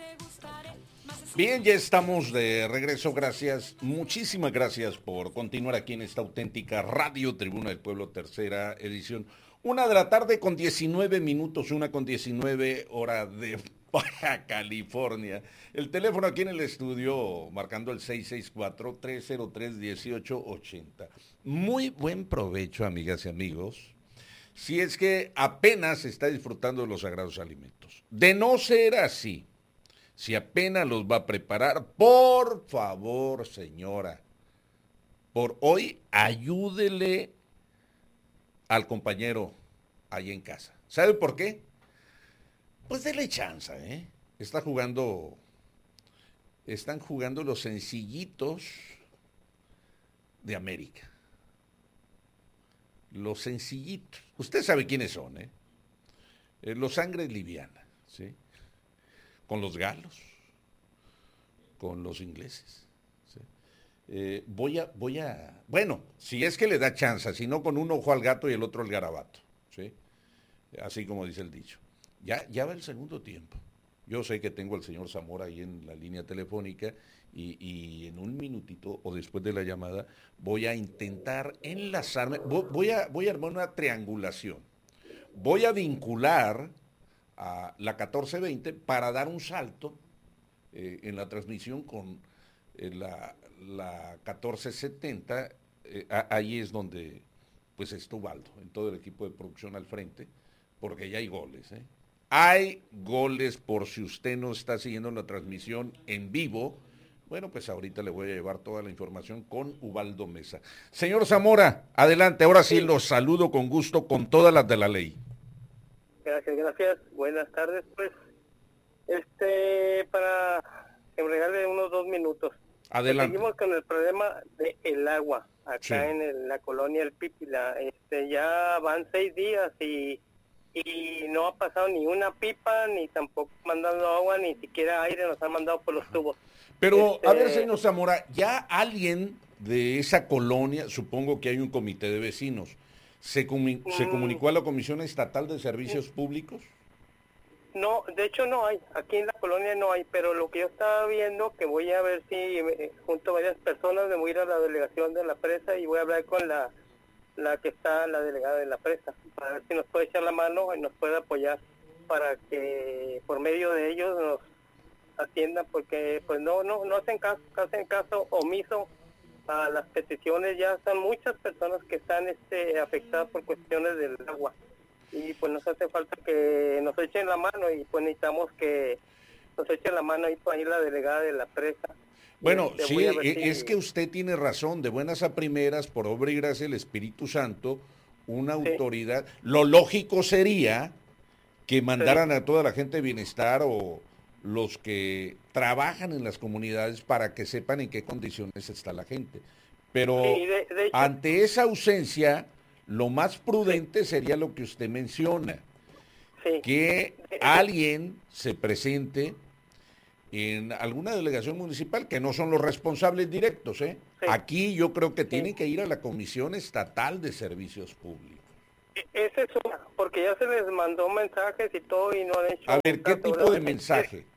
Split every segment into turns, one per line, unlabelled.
Bien, ya estamos de regreso, gracias, muchísimas gracias por continuar aquí en esta auténtica Radio Tribuna del Pueblo, tercera edición. 1 de la tarde con 19 minutos, 1:19 hora de Baja California. El teléfono aquí en el estudio, marcando el 664-303-1880. Muy buen provecho, amigas y amigos, si es que apenas está disfrutando de los sagrados alimentos. De no ser así, si apenas los va a preparar, por favor, señora, por hoy ayúdele al compañero ahí en casa. ¿Sabe por qué? Pues dele chance, ¿eh? Están jugando los sencillitos de América. Los sencillitos. Usted sabe quiénes son, ¿eh? Los sangre liviana, ¿sí? Con los galos, con los ingleses. ¿Sí? Bueno, si es que le da chance, si no con un ojo al gato y el otro al garabato, ¿sí? Así como dice el dicho. Ya va el segundo tiempo. Yo sé que tengo al señor Zamora ahí en la línea telefónica y en un minutito o después de la llamada voy a intentar enlazarme, voy a armar una triangulación. Voy a vincular a la 1420 para dar un salto en la transmisión con la 1470. Ahí es donde pues está Ubaldo, en todo el equipo de producción al frente, porque ya hay goles. Hay goles, por si usted no está siguiendo la transmisión en vivo. Bueno, pues ahorita le voy a llevar toda la información con Ubaldo Mesa. Señor Zamora, adelante, ahora sí los saludo con gusto, con todas las de la ley.
Gracias. Buenas tardes, pues. Para que me regale unos 2 minutos.
Adelante.
Pues seguimos con el problema del agua acá
Sí.
en la colonia El Pípila. Ya van 6 días y no ha pasado ni una pipa, ni tampoco mandando agua, ni siquiera aire nos han mandado por los tubos.
Pero, a ver, señor Zamora, ya alguien de esa colonia, supongo que hay un comité de vecinos, ¿se comunicó a la Comisión Estatal de Servicios Públicos?
No, de hecho no hay, aquí en la colonia no hay, pero lo que yo estaba viendo, que voy a ver si junto a varias personas me voy a ir a la delegación de la presa y voy a hablar con la que está, la delegada de la presa, para ver si nos puede echar la mano y nos puede apoyar para que por medio de ellos nos atiendan, porque pues no hacen caso omiso a las peticiones. Ya son muchas personas que están afectadas por cuestiones del agua y pues nos hace falta que nos echen la mano y pues necesitamos que nos echen la mano ahí la delegada de la presa.
Bueno, sí,
si...
es que usted tiene razón, de buenas a primeras, por obra y gracia del Espíritu Santo, una autoridad, lo lógico sería que mandaran a toda la gente de bienestar o los que trabajan en las comunidades para que sepan en qué condiciones está la gente. Pero
de hecho,
ante esa ausencia, lo más prudente sería lo que usted menciona, que alguien se presente en alguna delegación municipal, que no son los responsables directos, ¿eh? Sí. Aquí yo creo que tienen que ir a la Comisión Estatal de Servicios Públicos.
Esa es una, porque ya se les mandó mensajes y todo y no han hecho...
A ver, ¿qué tipo de mensaje?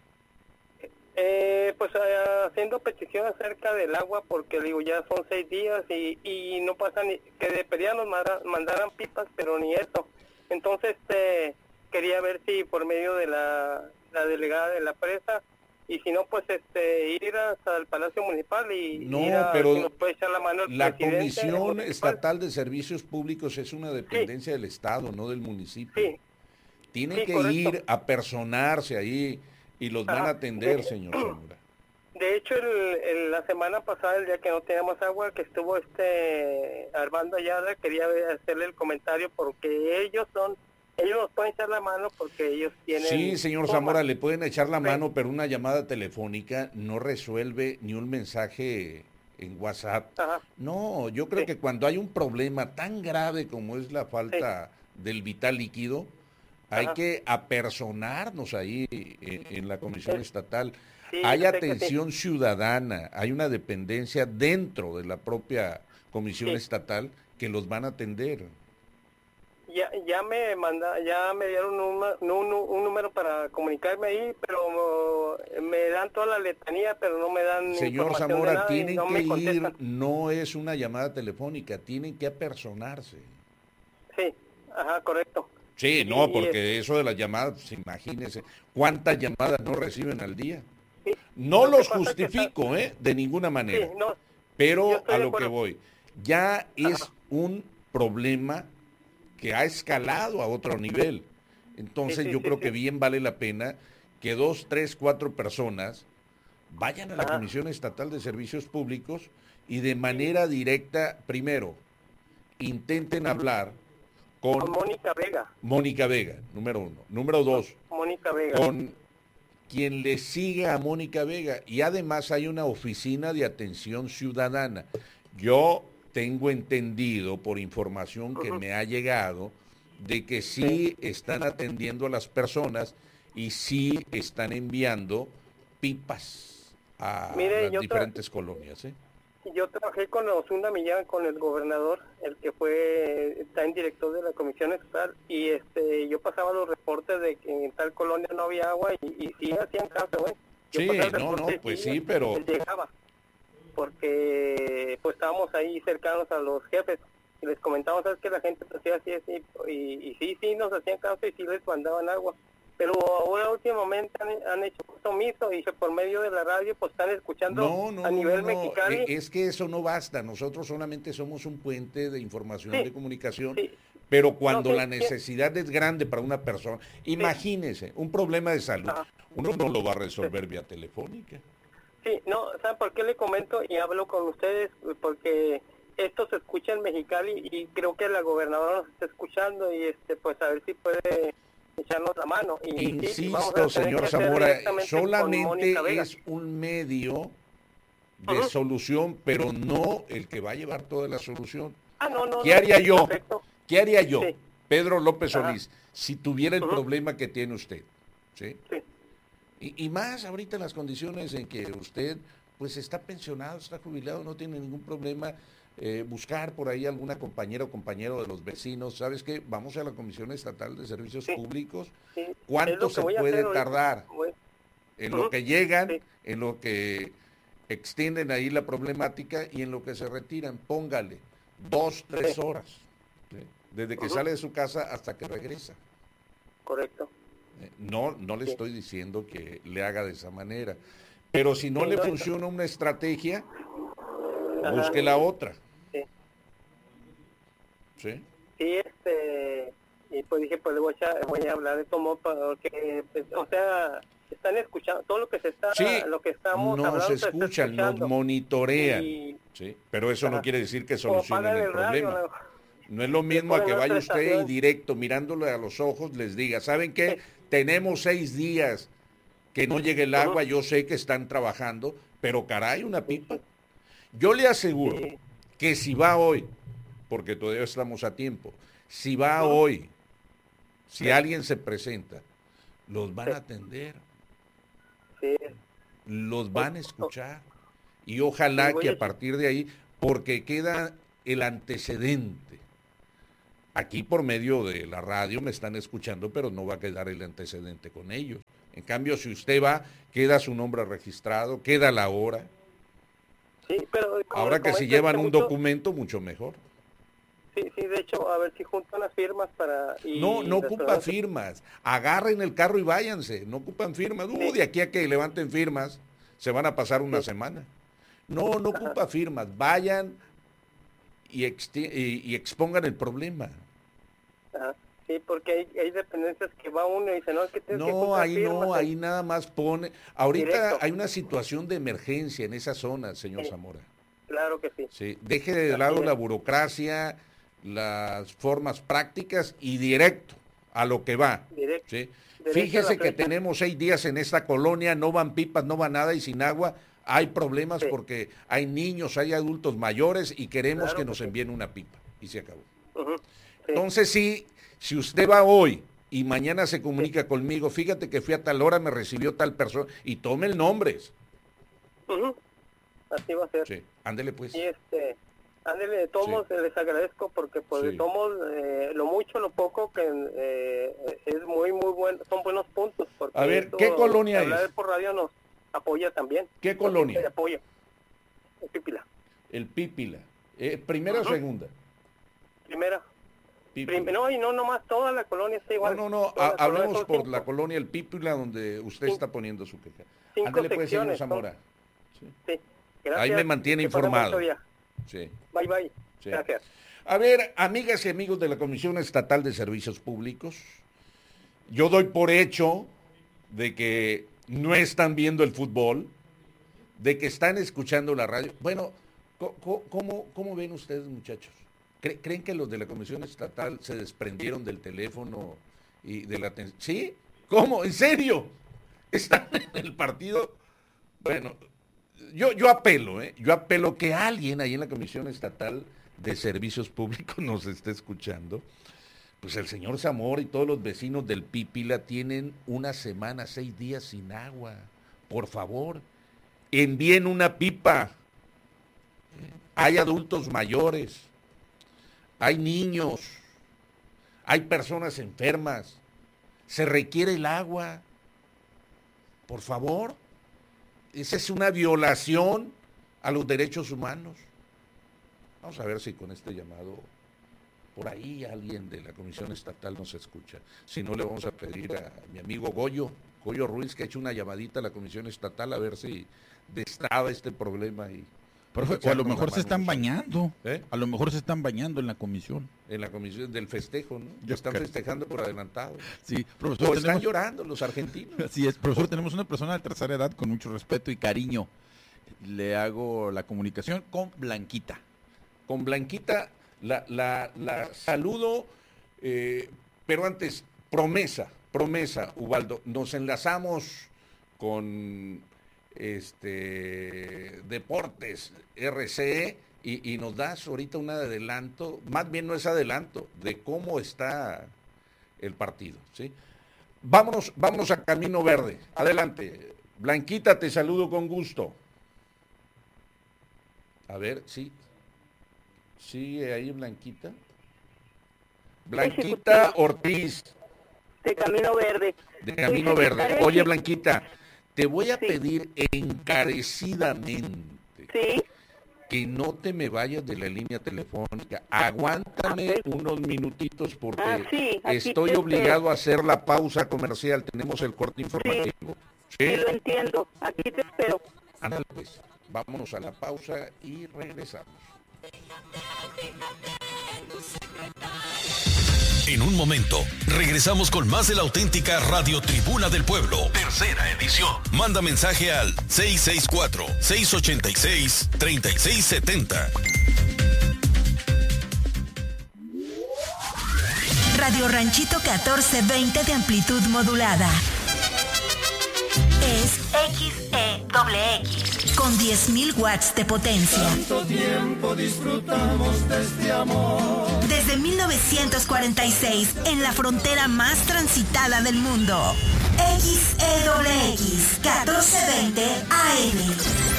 Pues haciendo petición acerca del agua, porque digo, ya son 6 días y no pasa ni... Que de pedían nos mandaran pipas, pero ni eso. Entonces, quería ver si por medio de la delegada de la presa, y si no, pues ir hasta el Palacio Municipal y
no,
ir
pero
si nos puede echar la mano el
la
presidente
Comisión
municipal.
Estatal de Servicios Públicos es una dependencia del Estado, no del municipio.
Sí.
Tiene que
correcto.
ir a personarse ahí y los van a atender, señor Zamora.
De hecho, la semana pasada, el día que no teníamos agua, que estuvo Armando Ayala, quería hacerle el comentario porque ellos nos pueden echar la mano porque ellos tienen...
Sí, señor Zamora, le pueden echar la mano, pero una llamada telefónica no resuelve ni un mensaje en WhatsApp.
Ajá.
No, yo creo que cuando hay un problema tan grave como es la falta del vital líquido, hay que apersonarnos ahí en la Comisión Estatal.
Sí,
hay atención ciudadana, hay una dependencia dentro de la propia Comisión Estatal que los van a atender.
Ya me dieron un número para comunicarme ahí, pero dan toda la letanía, pero no me dan
Señor
información de
Zamora,
nada y
tienen
no me
que ir,
contestan.
no es una llamada telefónica, tienen que apersonarse.
Sí, ajá, correcto.
Sí,
Y,
no,
y,
porque eso de las llamadas, pues, imagínense, ¿cuántas llamadas no reciben al día?
sí,
No
lo que
los
pasa es que
justifico, de ninguna
sí,
manera,
no, yo
pero
estoy
a
de
lo que
acuerdo.
voy, ya es
Ajá,
un problema que ha escalado a otro nivel.
sí,
Entonces
sí,
yo
sí,
creo
sí,
que bien vale la pena que 2, 3, 4 personas vayan a la
ajá,
Comisión Estatal de Servicios Públicos y de
sí.
manera directa, primero, intenten hablar
Con
con
Mónica Vega,
Mónica Vega, número 1. Número
con
2,
Mónica Vega.
con quien le siga a Mónica Vega. Y además hay una oficina de atención ciudadana. Yo tengo entendido por información que
Ujú,
me ha llegado de que
sí.
sí están atendiendo a las personas y sí están enviando pipas a
Mire,
las diferentes colonias.
yo trabajé con Osuna Millán, con el gobernador, el que está en director de la Comisión Estatal, y yo pasaba los reportes de que en tal colonia no había agua, y sí hacían caso, ¿eh? Yo pasaba
Sí,
el
no,
reporte
no,
y
pues
sí,
sí, pero
él llegaba, porque pues estábamos ahí cercanos a los jefes, y les comentábamos, ¿sabes que la gente hacía así, así? Y sí, nos hacían caso y sí les mandaban agua. Pero ahora últimamente han hecho caso omiso y que por medio de la radio pues están escuchando
no, no,
a
no, no,
nivel
no.
Mexicali.
Es que eso no basta. Nosotros solamente somos un puente de información,
Sí,
de comunicación,
sí,
pero
no,
cuando
sí,
la
sí,
necesidad es grande para una persona,
sí,
imagínese, un problema de salud,
ajá,
uno no lo va a
sí,
resolver vía telefónica.
sí, no, ¿saben por qué le comento y hablo con ustedes? Porque esto se escucha en Mexicali y creo que la gobernadora nos está escuchando y pues a ver si puede echarnos la mano y sí, vamos a
Insisto,
tener
señor
que hacer
Zamora,
directamente con Mónica
solamente
Vega.
es un medio de
Ujú.
solución, pero no el que va a llevar toda la solución.
Ah, no, no,
¿Qué
no,
haría yo?
perfecto,
¿Qué haría yo,
sí,
Pedro López
ajá,
Solís, si tuviera el
ujú,
problema que tiene usted? ¿Sí?
sí,
Y más ahorita en las condiciones en que usted pues está pensionado, está jubilado, no tiene ningún problema, buscar por ahí alguna compañera o compañero de los vecinos, ¿sabes qué? Vamos a la Comisión Estatal de Servicios
sí,
Públicos,
sí, es
¿cuánto
lo que
se
voy a
puede
hacer ahorita,
tardar
voy,
en lo
ujú,
que llegan,
sí,
en lo que extienden ahí la problemática y en lo que se retiran? Póngale 2,
sí,
3 horas, ¿sí? Desde que
ujú,
sale de su casa hasta que regresa.
correcto,
No, no le
sí,
estoy diciendo que le haga de esa manera, pero si no
sí,
le
no,
funciona una estrategia,
ajá,
busque la otra,
sí.
¿sí?
Sí, y pues dije, pues voy a hablar de cómo, porque, pues, o sea, están escuchando, todo
Sí,
lo que estamos
nos
hablando se está
escuchan, nos
escuchando,
monitorean,
y,
¿sí? Pero eso no
ajá,
quiere decir que
o
solucionen
apagan
el
el radio,
problema. No es lo
le
mismo a
ponen
que vaya
otra
usted y
estación,
directo, mirándole a los ojos, les diga, ¿saben
sí,
qué? Tenemos 6 días que no llegue el
ujú,
agua, yo sé que están trabajando, pero caray, una
sí,
pipa.
sí,
Yo le aseguro
sí,
que si va hoy, porque todavía estamos a tiempo, si va
ujú,
hoy, si
sí,
alguien se presenta, los van
sí,
a atender,
sí,
los
o-
van a
o-
escuchar y
sí,
ojalá que
voy a,
a partir de ahí, porque queda el antecedente. Aquí por medio de la radio me están escuchando, pero no va a quedar el antecedente con ellos. En cambio, si usted va, queda su nombre registrado, queda la hora.
sí, pero como le
Ahora que si
comento, es que
llevan un
mucho,
documento, mucho mejor.
sí, sí, de hecho, a ver si juntan las firmas
No, no
y las
ocupa
personas que,
firmas. Agarren el carro y váyanse. No ocupan firmas.
sí,
De aquí a que levanten firmas, se van a pasar una
sí,
semana. No, no
ajá.
ocupa firmas. Vayan y expongan el problema.
Ajá. Sí, porque hay dependencias que va uno y dice, no, es que tienes que juntar firmas
No, ahí nada más pone. Ahorita
directo.
hay una situación de emergencia en esa zona, señor
Sí,
Zamora.
claro que sí,
Sí, deje de
así
lado
es.
la burocracia, las formas prácticas y directo a lo que va.
Direct,
¿Sí?
derecho a la
Fíjese que
flecha.
tenemos 6 días en esta colonia, no van pipas, no va nada y sin agua. Hay problemas
Sí,
porque hay niños, hay adultos mayores y queremos que
claro que
nos
sí.
envíen una pipa. Y se acabó.
Ujú, sí,
Entonces sí, si usted va hoy y mañana se
sí.
comunica conmigo, fíjate que fui a tal hora, me recibió tal persona, y tome el nombre.
Ujú, así va a ser.
Sí, ándele pues.
Y ándele, de todos
Sí,
modos, les agradezco porque pues de
sí.
todos modos, lo mucho, lo poco que es muy, muy bueno, son buenos puntos
A
porque
ver, ¿qué
esto de
colonia
hablar
es?
por radio nos, apoya también.
¿Qué colonia?
Apoya. El Pípila.
El Pípila. ¿Primera o segunda?
Primera.
Pípila.
No, y no nomás toda la colonia está igual.
No, hablemos por la colonia El Pípila, donde usted está poniendo su queja.
5
Ándale pues, señor
secciones,
Zamora.
Sí. Gracias.
Ahí me mantiene
Que pase
informado.
bonito día.
Sí.
Bye.
Sí.
Gracias.
A ver, amigas y amigos de la Comisión Estatal de Servicios Públicos, yo doy por hecho de que no están viendo el fútbol, de que están escuchando la radio. Bueno, ¿cómo ven ustedes, muchachos? ¿Creen que los de la Comisión Estatal se desprendieron del teléfono y de la atención? ¿Sí? ¿Cómo? ¿En serio? ¿Están en el partido? Bueno, yo apelo que alguien ahí en la Comisión Estatal de Servicios Públicos nos esté escuchando. Pues el señor Zamora y todos los vecinos del Pípila tienen una semana, 6 días sin agua. Por favor, envíen una pipa. Hay adultos mayores, hay niños, hay personas enfermas. Se requiere el agua. Por favor, esa es una violación a los derechos humanos. Vamos a ver si con este llamado por ahí alguien de la Comisión Estatal nos escucha. Si no, le vamos a pedir a mi amigo Goyo Ruiz, que ha hecho una llamadita a la Comisión Estatal a ver si destraba este problema.
O a lo mejor se están bañando.
A
lo mejor se están bañando en la comisión.
En la comisión del festejo, ¿no? Están festejando por adelantado.
Sí, profesor.
Están llorando los argentinos.
Así es, profesor, tenemos una persona de tercera edad con mucho respeto y cariño. Le hago la comunicación con Blanquita.
Con Blanquita la saludo, pero antes, promesa, Ubaldo, nos enlazamos con Deportes RCE y nos das ahorita un adelanto, más bien no es adelanto, de cómo está el partido, ¿sí? Vámonos a Camino Verde. Adelante. Blanquita, te saludo con gusto. A ver, sí. ¿Sigue ahí Blanquita? Blanquita Ortiz.
De Camino Verde.
De Camino Verde. Oye, Blanquita, te voy a pedir encarecidamente que no te me vayas de la línea telefónica. Aguántame unos minutitos porque estoy obligado a hacer la pausa comercial. Tenemos el corte informativo.
Sí, lo entiendo. Aquí te espero.
Ándale, pues. Vámonos a la pausa y regresamos.
En un momento, regresamos con más de la auténtica Radio Tribuna del Pueblo, tercera edición. Manda mensaje al 664-686-3670.
Radio Ranchito 1420 de amplitud modulada. Es XEXX con 10.000 watts de potencia.
Tanto tiempo disfrutamos de este amor.
Desde 1946, en la frontera más transitada del mundo. XEXX 1420 AM.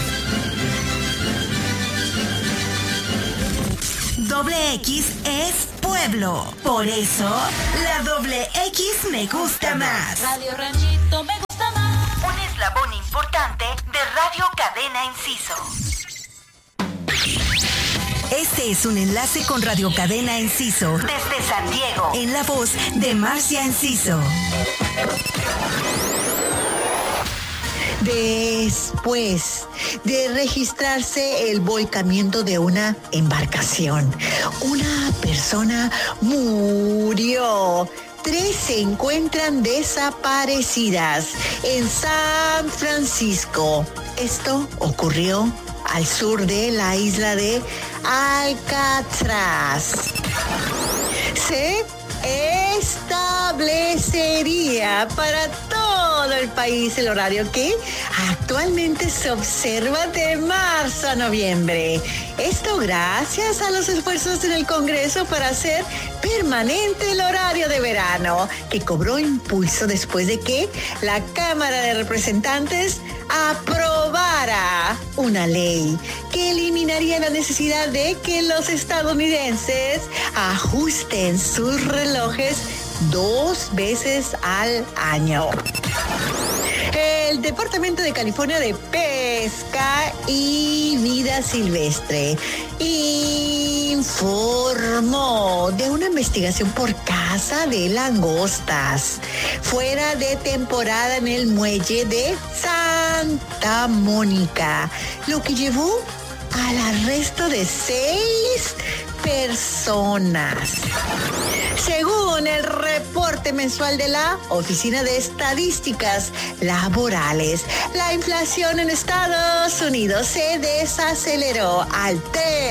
Doble X es pueblo. Por eso, la doble X me gusta más.
Radio Ranchito me gusta más.
Un eslabón importante de Radio Cadena Enciso. Este es un enlace con Radio Cadena Enciso desde San Diego, en la voz de Marcia Enciso.
Después de registrarse el volcamiento de una embarcación, una persona murió. 3 se encuentran desaparecidas en San Francisco. Esto ocurrió al sur de la isla de Alcatraz. Se establecería para todo el país el horario que actualmente se observa de marzo a noviembre. Esto gracias a los esfuerzos en el Congreso para hacer permanente el horario de verano, que cobró impulso después de que la Cámara de Representantes aprobara una ley que eliminaría la necesidad de que los estadounidenses ajusten sus relojes 2 veces al año. El Departamento de California de Pesca y Vida Silvestre informó de una investigación por caza de langostas fuera de temporada en el muelle de Santa Mónica, lo que llevó al arresto de 6 personas. Según el reporte mensual de la Oficina de Estadísticas Laborales, la inflación en Estados Unidos se desaceleró al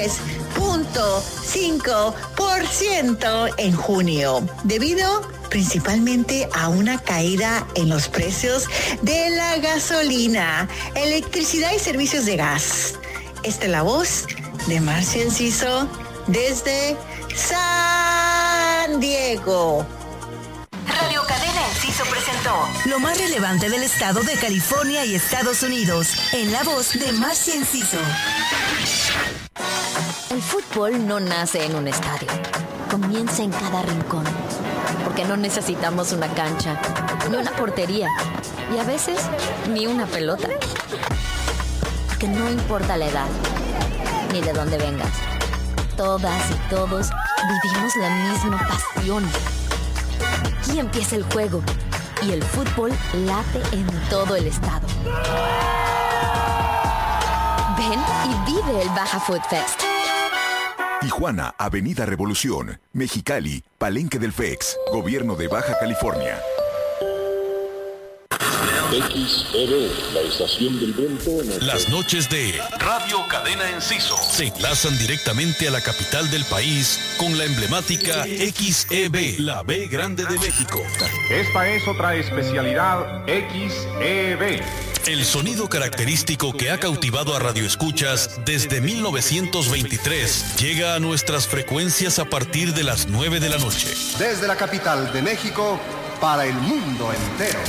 3.5% en junio, debido principalmente a una caída en los precios de la gasolina, electricidad y servicios de gas. Esta es la voz de Marcia Enciso desde San Diego.
Radio Cadena Enciso presentó lo más relevante del estado de California y Estados Unidos, en la voz de Marcia Enciso.
El fútbol no nace en un estadio, comienza en cada rincón, porque no necesitamos una cancha, ni una portería, y a veces ni una pelota. Porque no importa la edad, ni de dónde vengas, todas y todos vivimos la misma pasión. Aquí empieza el juego y el fútbol late en todo el estado. Ven y vive el Baja Food Fest.
Tijuana, Avenida Revolución, Mexicali, Palenque del FEX, Gobierno de Baja California.
XEB, la estación del viento.
Las noches de Radio Cadena Enciso se enlazan directamente a la capital del país con la emblemática XEB, la B Grande de México.
Esta es otra especialidad XEB.
El sonido característico que ha cautivado a radioescuchas desde 1923 llega a nuestras frecuencias a partir de las 9 de la noche.
Desde la capital de México para el mundo entero.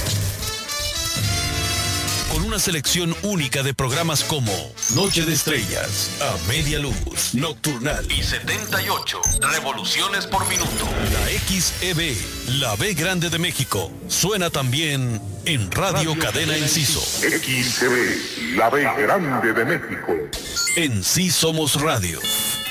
Con una selección única de programas como Noche de Estrellas, A Media Luz, Nocturnal y 78 revoluciones por minuto. La XEB, la B Grande de México, suena también en Radio Cadena Enciso.
XEB, la B Grande de México.
En Sí Somos Radio.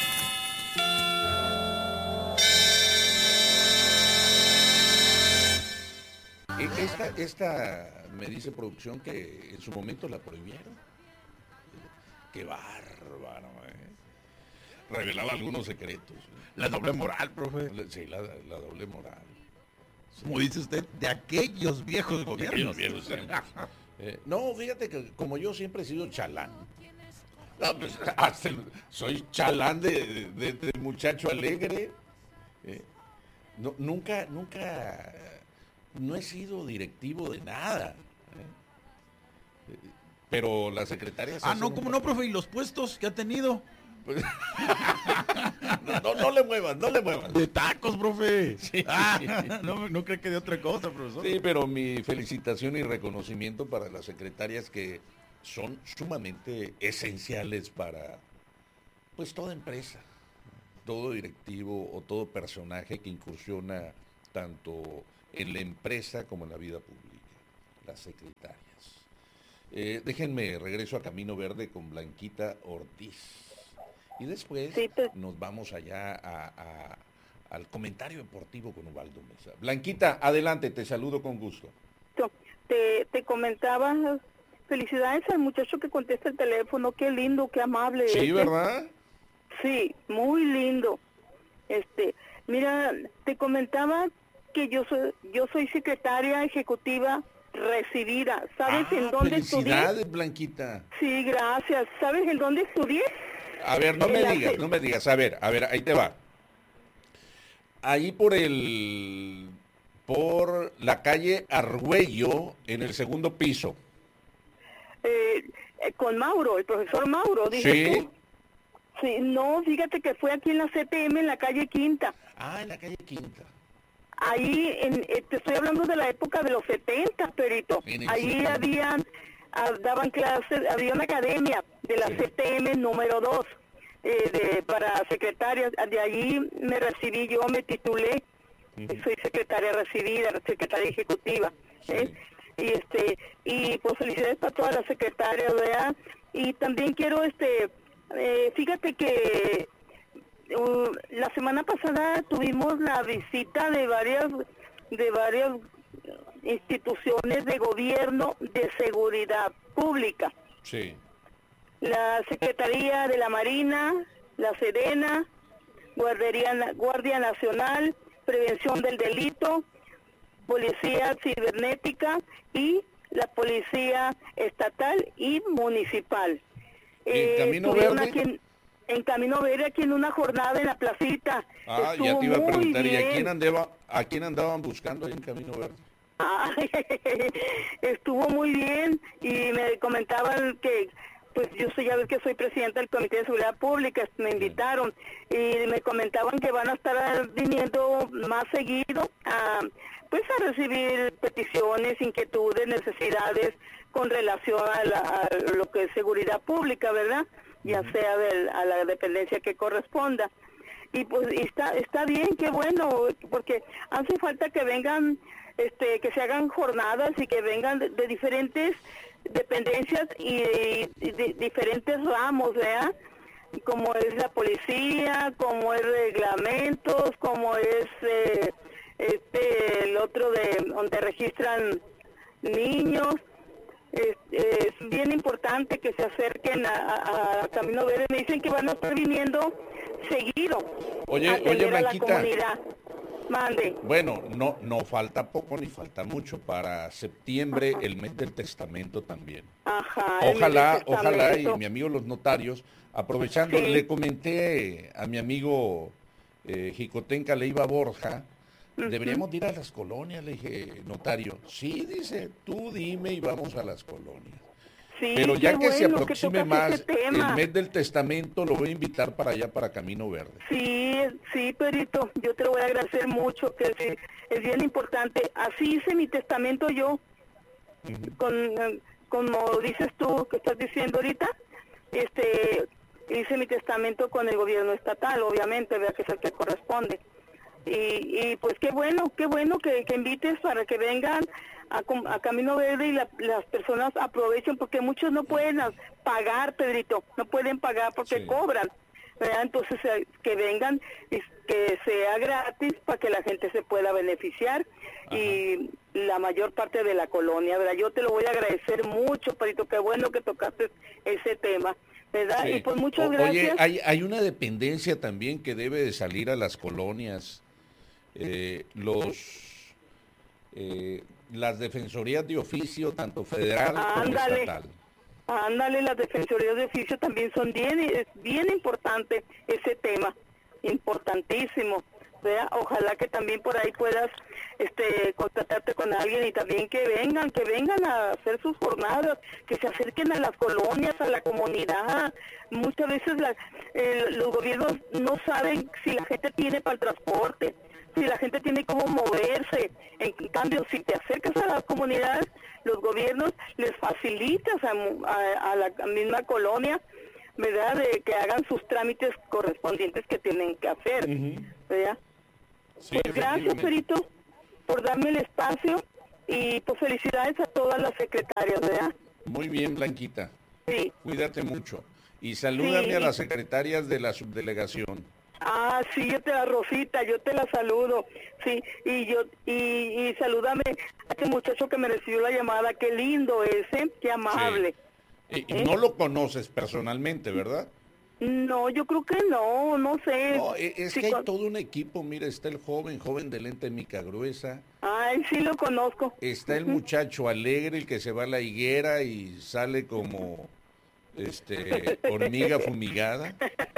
Esta me dice producción que en su momento la prohibieron. Qué bárbaro, revelaba algunos secretos.
La doble moral, profe.
Sí, la doble moral.
Como dice usted, de aquellos viejos gobiernos.
No, fíjate que como yo siempre he sido chalán. No, pues, soy chalán de muchacho alegre. No, nunca no he sido directivo de nada. Pero la secretaria...
no, ¿cómo no, profe? ¿Y los puestos que ha tenido?
Pues, no le muevan.
De tacos, profe.
Sí.
No creo que de otra cosa, profesor.
Sí, pero mi felicitación y reconocimiento para las secretarias que son sumamente esenciales para, pues, toda empresa, todo directivo o todo personaje que incursiona tanto en la empresa como en la vida pública, las secretarias. Déjenme, regreso a Camino Verde con Blanquita Ortiz. Y después nos vamos allá al comentario deportivo con Ubaldo Mesa. Blanquita, adelante, te saludo con gusto.
Te comentaba, felicidades al muchacho que contesta el teléfono, qué lindo, qué amable.
Sí, ¿verdad?
Sí, muy lindo. Mira, te comentaba que yo soy secretaria ejecutiva recibida. ¿Sabes en dónde estudié?
Felicidades, Blanquita.
Sí, gracias. ¿Sabes en dónde estudié?
A ver, no me digas. A ver, ahí te va. Ahí por la calle Argüello, en el segundo piso.
Con Mauro, el profesor Mauro, dice tú. Sí, no, fíjate que fue aquí en la CTM, en la calle Quinta.
En la calle Quinta.
Ahí, te estoy hablando de la época de los 70, Perito. Ahí daban clases, había una academia de la CTM número 2, para secretarias. De allí me recibí yo, me titulé. Soy secretaria recibida, secretaria ejecutiva.
y pues felicidades para todas las secretarias, ¿verdad? Y también quiero, fíjate que la semana pasada tuvimos la visita de varias instituciones de gobierno de seguridad pública.
Sí.
La Secretaría de la Marina, la Sedena, Guardia Nacional, Prevención del Delito, Policía Cibernética y la Policía Estatal y Municipal.
¿Camino Verde?
Aquí en Camino Verde, aquí en una jornada en la placita.
Ah,
estuvo
ya te iba a preguntar,
muy
¿y
bien.
a quién andaban buscando ahí en Camino Verde?
Estuvo muy bien y me comentaban que, pues yo ya ves que soy presidenta del Comité de Seguridad Pública, me invitaron y me comentaban que van a estar viniendo más seguido a recibir peticiones, inquietudes, necesidades con relación a lo que es seguridad pública, ¿verdad? Ya sea a la dependencia que corresponda. Y pues está bien, qué bueno, porque hace falta que vengan, que se hagan jornadas y que vengan de diferentes dependencias y de diferentes ramos, ¿verdad? Como es la policía, como es reglamentos, como es el otro de donde registran niños. Es bien importante que se acerquen a Camino Verde. Me dicen que van a estar viniendo seguido.
Oye, Blanquita.
Comunidad. Mande.
Bueno, no falta poco ni falta mucho para septiembre, el mes del testamento también.
Ajá.
Ojalá, y mi amigo los notarios, aprovechando, sí. Le comenté a mi amigo Jicotenca Leiva Borja, deberíamos ir a las colonias, le dije, notario. Sí, dice, tú dime y vamos a las colonias.
Sí,
pero ya que se aproxime más
el
mes del testamento, lo voy a invitar para allá, para Camino Verde.
Sí, Perito, yo te lo voy a agradecer mucho, que es bien importante. Así hice mi testamento yo, como dices tú, que estás diciendo ahorita, hice mi testamento con el gobierno estatal, obviamente, vea que es el que corresponde. Y pues qué bueno que invites para que vengan a Camino Verde y las personas aprovechen, porque muchos no pueden pagar, Pedrito, no pueden pagar porque cobran, ¿verdad? Entonces que vengan y que sea gratis para que la gente se pueda beneficiar. Ajá. Y la mayor parte de la colonia, ¿verdad? Yo te lo voy a agradecer mucho, Pedrito, qué bueno que tocaste ese tema, ¿verdad? Sí. Y pues muchas gracias.
Oye, hay una dependencia también que debe de salir a las colonias. Las defensorías de oficio, tanto federal como estatal.
Ándale, las defensorías de oficio también son es bien importante ese tema, importantísimo. ¿Vea? Ojalá que también por ahí puedas contactarte con alguien y también que vengan a hacer sus jornadas, que se acerquen a las colonias, a la comunidad. Muchas veces los gobiernos no saben si la gente tiene para el transporte, si la gente tiene cómo moverse. En cambio, si te acercas a las comunidades, los gobiernos les facilitas a la misma colonia, ¿verdad?, de que hagan sus trámites correspondientes que tienen que hacer, ¿verdad? Sí, pues gracias, Perito, por darme el espacio y pues felicidades a todas las secretarias, ¿verdad?
Muy bien, Blanquita.
Sí.
Cuídate mucho. Y salúdame a las secretarias de la subdelegación.
Ah, sí, Rosita, yo te la saludo, sí, y salúdame a este muchacho que me recibió la llamada, qué lindo ese, qué amable.
Sí. Y no lo conoces personalmente, ¿verdad?
No, yo creo que no sé.
No, es sí, que hay todo un equipo, mira, está el joven de lente mica gruesa.
Ay, sí lo conozco.
Está el muchacho alegre, el que se va a la higuera y sale como, hormiga fumigada.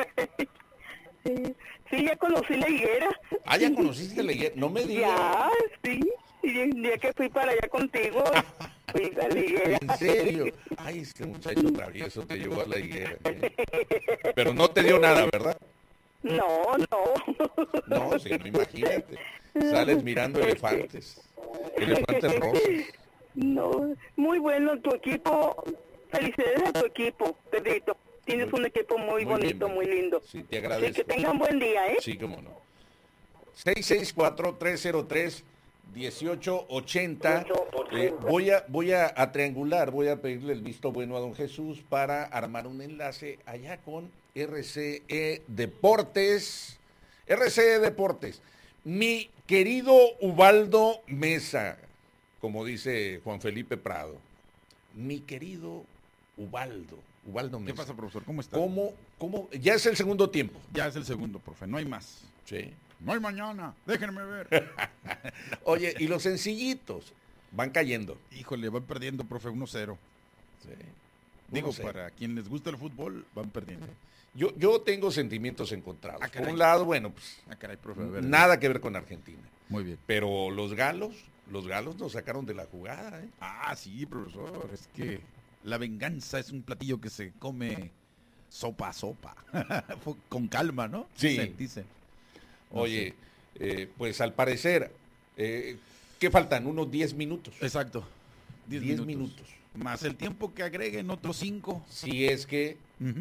Sí, ya conocí la higuera.
Ah, ¿ya conociste la higuera? No me digas.
Ya, sí. Y el día que fui para allá contigo, fui a la higuera.
¿En serio? Ay, este muchacho travieso te llevó a la higuera. Pero no te dio nada, ¿verdad?
No.
No, sí, no, imagínate. Sales mirando elefantes rosas.
No, muy bueno tu equipo. Felicidades a tu equipo, Pedrito. Tienes un equipo muy bonito, bien, muy lindo.
Sí, te agradezco.
Sí, que tengan buen día, ¿eh?
Sí, cómo no. 664-303 1880. Voy a triangular, voy a pedirle el visto bueno a don Jesús para armar un enlace allá con RCE Deportes. RCE Deportes. Mi querido Ubaldo Mesa, como dice Juan Felipe Prado. Mi querido Ubaldo Mesa.
¿Qué pasa, profesor? ¿Cómo está?
¿Cómo? Ya es el segundo tiempo.
Ya es el segundo, profe. No hay más.
Sí.
No hay mañana. Déjenme ver.
Oye, y los sencillitos van cayendo.
Híjole, van perdiendo, profe, 1-0.
Sí.
Digo, para quien les gusta el fútbol, van perdiendo.
Yo tengo sentimientos encontrados. Por un lado, bueno, pues
caray, profe, a ver,
nada que ver con Argentina.
Muy bien.
Pero los galos nos sacaron de la jugada, ¿eh?
Ah, sí, profesor. Es que la venganza es un platillo que se come sopa a sopa. Con calma, ¿no?
Sí.
Dicen.
Oye, pues al parecer, ¿qué faltan? Unos 10 minutos.
Exacto.
10 minutos.
Más el tiempo que agreguen otros 5.
Si es que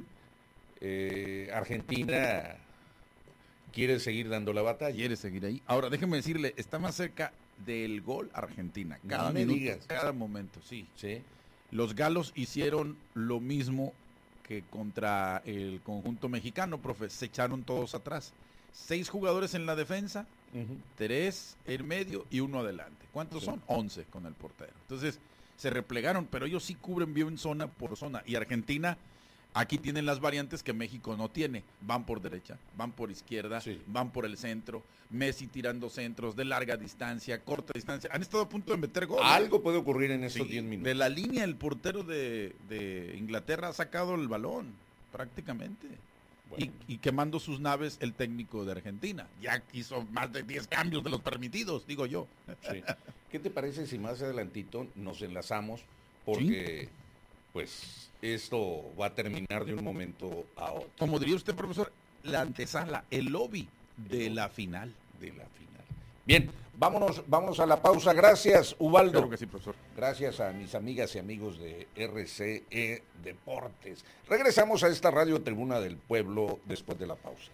Argentina quiere seguir dando la batalla.
Quiere seguir ahí. Ahora, déjeme decirle, está más cerca del gol Argentina. Cada minuto, cada momento, sí. Los galos hicieron lo mismo que contra el conjunto mexicano, profe. Se echaron todos atrás. 6 jugadores en la defensa, 3 en medio y 1 adelante. ¿Cuántos son? 11 con el portero. Entonces, se replegaron, pero ellos sí cubren bien zona por zona. Y Argentina, aquí tienen las variantes que México no tiene. Van por derecha, van por izquierda, van por el centro. Messi tirando centros de larga distancia, corta distancia. Han estado a punto de meter gol.
Algo puede ocurrir en estos 10 minutos.
De la línea, el portero de Inglaterra ha sacado el balón, prácticamente. Bueno. Y quemando sus naves el técnico de Argentina. Ya hizo más de 10 cambios de los permitidos, digo yo.
Sí. ¿Qué te parece si más adelantito nos enlazamos? Porque, pues, esto va a terminar de un momento a otro.
Como diría usted, profesor, la antesala, el lobby de la final.
Bien, vámonos a la pausa. Gracias, Ubaldo.
Claro que sí, profesor.
Gracias a mis amigas y amigos de RCE Deportes. Regresamos a esta Radio Tribuna del Pueblo después de la pausa.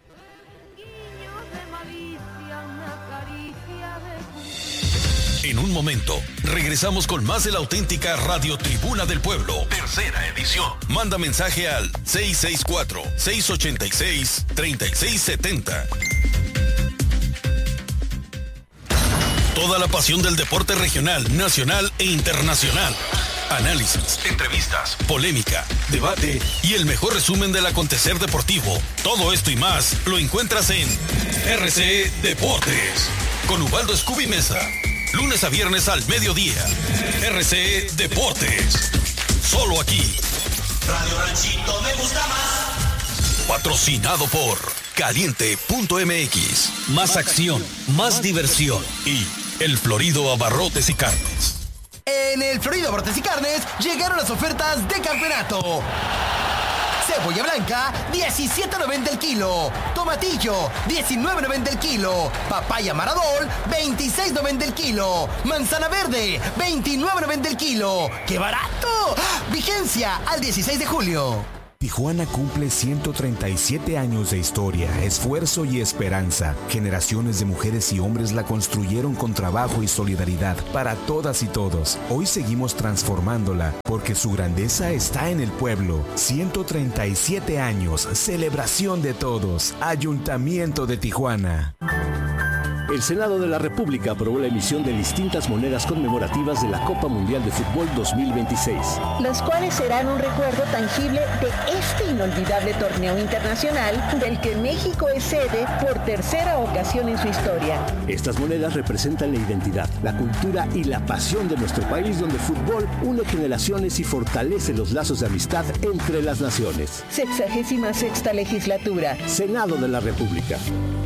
En un momento, regresamos con más de la auténtica Radio Tribuna del Pueblo, tercera edición. Manda mensaje al 664-686-3670. Toda la pasión del deporte regional, nacional e internacional. Análisis, entrevistas, polémica, debate y el mejor resumen del acontecer deportivo. Todo esto y más lo encuentras en RCE Deportes con Ubaldo Scooby Mesa. Lunes a viernes al mediodía. RCE Deportes. Solo aquí.
Radio Ranchito me gusta más.
Patrocinado por Caliente.mx. Más acción, más diversión. Y El Florido Abarrotes y Carnes.
En El Florido Abarrotes y Carnes llegaron las ofertas de campeonato. Cebolla blanca, $17.90 el kilo. Tomatillo, $19.90 el kilo. Papaya Maradol, $26.90 el kilo. Manzana verde, $29.90 el kilo. ¡Qué barato! Vigencia al 16 de julio.
Tijuana cumple 137 años de historia, esfuerzo y esperanza. Generaciones de mujeres y hombres la construyeron con trabajo y solidaridad para todas y todos. Hoy seguimos transformándola porque su grandeza está en el pueblo. 137 años, celebración de todos. Ayuntamiento de Tijuana.
El Senado de la República aprobó la emisión de distintas monedas conmemorativas de la Copa Mundial de Fútbol 2026.
Los cuales serán un recuerdo tangible de este inolvidable torneo internacional del que México es sede por tercera ocasión en su historia.
Estas monedas representan la identidad, la cultura y la pasión de nuestro país, donde el fútbol une generaciones y fortalece los lazos de amistad entre las naciones.
66ª legislatura.
Senado de la República.